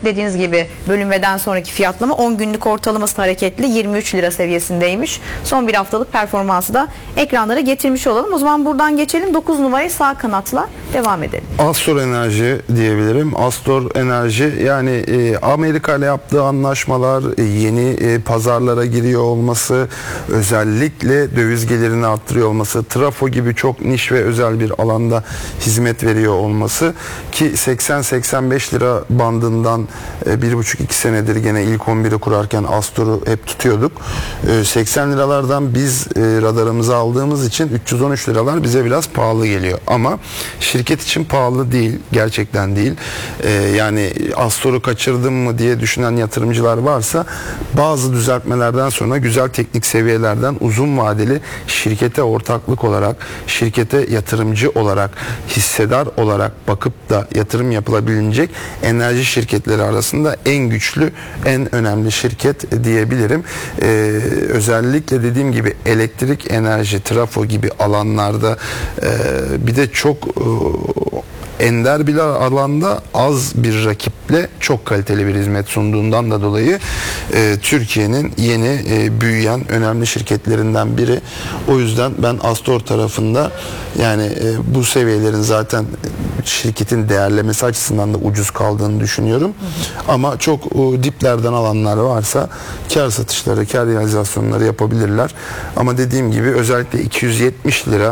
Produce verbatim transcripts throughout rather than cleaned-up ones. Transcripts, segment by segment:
dediğiniz gibi bölünmeden sonraki fiyatlama on günlük ortalaması hareketli yirmi üç lira seviyesindeymiş. Son bir haftalık performansı da ekranlara getirmiş olalım. O zaman buradan geçelim. dokuz numarayı sağ kanatla devam edelim. Astor Enerji diyebilirim. Astor Enerji yani e, Amerika ile yaptığı anlaşmalar, e, yeni e, pazarlara giriyor olması, özellikle döviz gelirini arttırıyor olması, trafo gibi çok niş ve özel bir alanda hizmet veriyor olması ki seksen seksen beş lira bandından e, bir buçuk iki senedir gene ilk on biri kurarken Astor'u hep tutuyorduk. E, seksen liralardan biz e, radarımıza aldığımız için üç yüz on üç liralar bize biraz pahalı geliyor. Ama şirket için pahalı değil. Gerçekten değil. E, yani Astor'u kaçırdım mı diye düşünen yatırımcılar varsa bazı düzeltmelerden sonra güzel teknik seviyelerden uzun vadeli şirkete ortaklık olarak, şirkete yatırımcı olarak, hissedar olarak bakıp da yatırım yapılabilecek enerji şirketleri arasında en güçlü, en önemli şirket diyebilirim. Ee, özellikle dediğim gibi elektrik, enerji, trafo gibi alanlarda e, bir de çok e, ender bir alanda az bir rakiple çok kaliteli bir hizmet sunduğundan da dolayı e, Türkiye'nin yeni e, büyüyen önemli şirketlerinden biri. O yüzden ben Astor tarafında yani e, bu seviyelerin zaten şirketin değerlemesi açısından da ucuz kaldığını düşünüyorum. Hı hı. Ama çok o, diplerden alanlar varsa kar satışları, kar realizasyonları yapabilirler. Ama dediğim gibi özellikle iki yüz yetmiş lira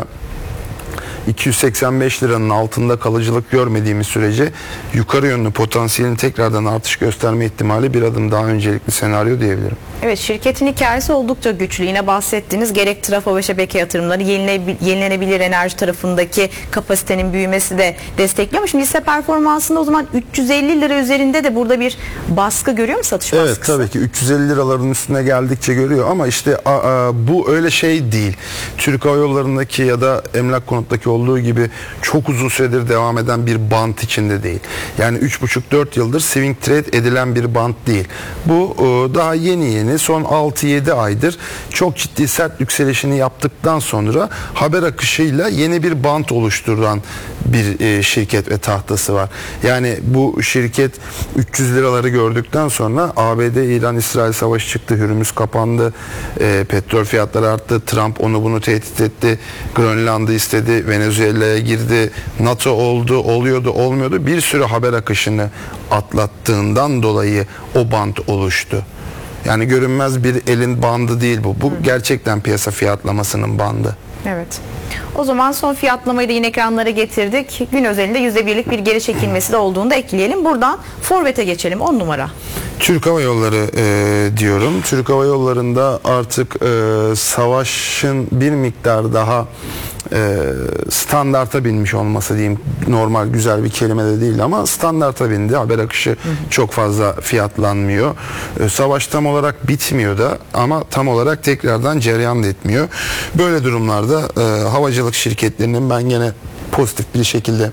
iki yüz seksen beş liranın altında kalıcılık görmediğimiz sürece yukarı yönlü potansiyelin tekrardan artış gösterme ihtimali bir adım daha öncelikli senaryo diyebilirim. Evet, şirketin hikayesi oldukça güçlü. Yine bahsettiğiniz gerek trafo ve şebeke yatırımları, yenilenebilir enerji tarafındaki kapasitenin büyümesi de destekliyor. Ama şimdi hisse performansında o zaman üç yüz elli lira üzerinde de burada bir baskı görüyor mu, satış baskısı? Evet, tabii ki üç yüz elli liraların üstüne geldikçe görüyor ama işte a, a, bu öyle şey değil. Türk Hava Yolları'ndaki ya da Emlak Konut'taki olduğu gibi çok uzun süredir devam eden bir bant içinde değil. Yani üç buçuk dört yıldır swing trade edilen bir bant değil. Bu daha yeni yeni son altı yedi aydır çok ciddi sert yükselişini yaptıktan sonra haber akışıyla yeni bir bant oluşturan bir şirket ve tahtası var. Yani bu şirket üç yüz liraları gördükten sonra A B D İran-İsrail savaşı çıktı, Hürmüz kapandı, e, petrol fiyatları arttı, Trump onu bunu tehdit etti, Grönland'ı istedi, Venezuela'ya girdi, NATO oldu, oluyordu, olmuyordu. Bir sürü haber akışını atlattığından dolayı o bant oluştu. Yani görünmez bir elin bandı değil bu. Bu gerçekten piyasa fiyatlamasının bandı. Evet. O zaman son fiyatlamayı da yine ekranlara getirdik. Gün özelinde yüzde birlik bir geri çekilmesi de olduğunu da ekleyelim. Buradan Forvet'e geçelim. on numara. Türk Hava Yolları e, diyorum. Türk Hava Yolları'nda artık e, savaşın bir miktar daha e, standarta binmiş olması diyeyim. Normal güzel bir kelime de değil ama standarta bindi. Haber akışı hı hı. çok fazla fiyatlanmıyor. E, savaş tam olarak bitmiyor da ama tam olarak tekrardan cereyan da etmiyor. Böyle durumlarda e, havacılık şirketlerinin ben gene pozitif bir şekilde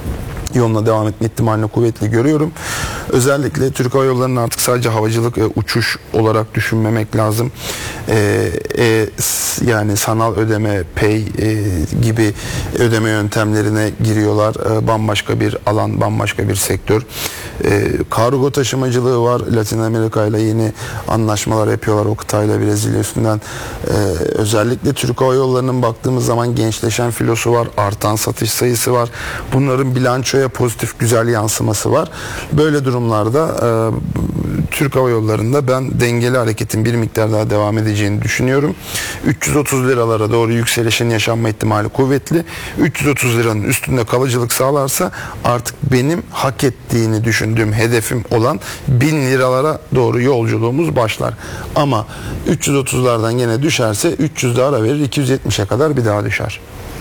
yoluna devam etme ihtimalini kuvvetli görüyorum. Özellikle Türk Hava Yolları'nın artık sadece havacılık e, uçuş olarak düşünmemek lazım. E, e, yani sanal ödeme, pay e, gibi ödeme yöntemlerine giriyorlar. E, bambaşka bir alan, bambaşka bir sektör. E, kargo taşımacılığı var. Latin Amerika ile yeni anlaşmalar yapıyorlar o kıtayla, Brezilya üstünden. E, özellikle Türk Hava Yolları'nın baktığımız zaman gençleşen filosu var, artan satış sayısı var. Bunların bilanço pozitif güzel yansıması var. Böyle durumlarda e, Türk Hava Yolları'nda ben dengeli hareketin bir miktar daha devam edeceğini düşünüyorum. üç yüz otuz liralara doğru yükselişin yaşanma ihtimali kuvvetli. üç yüz otuz liranın üstünde kalıcılık sağlarsa artık benim hak ettiğini düşündüğüm hedefim olan bin liralara doğru yolculuğumuz başlar. Ama üç yüz otuzlardan yine düşerse üç yüzde ara verir, iki yüz yetmişe kadar bir daha düşer.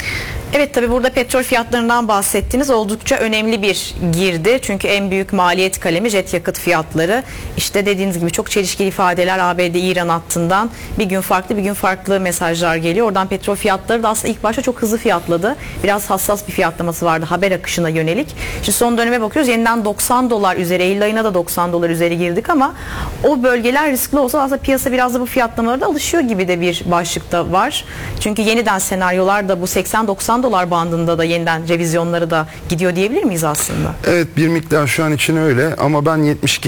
Evet, tabi burada petrol fiyatlarından bahsettiniz. Oldukça önemli bir girdi. Çünkü en büyük maliyet kalemi jet yakıt fiyatları. İşte dediğiniz gibi çok çelişkili ifadeler A B D-İran hattından. Bir gün farklı bir gün farklı mesajlar geliyor. Oradan petrol fiyatları da aslında ilk başta çok hızlı fiyatladı. Biraz hassas bir fiyatlaması vardı haber akışına yönelik. Şimdi son döneme bakıyoruz. Yeniden doksan dolar üzeri, Eylül ayına da doksan dolar üzeri girdik ama o bölgeler riskli olsa aslında piyasa biraz da bu fiyatlamalara da alışıyor gibi de bir başlıkta var. Çünkü yeniden senaryolar da bu seksen doksan dolar bandında da yeniden revizyonları da gidiyor diyebilir miyiz aslında? Evet, bir miktar şu an için öyle ama ben yetmiş iki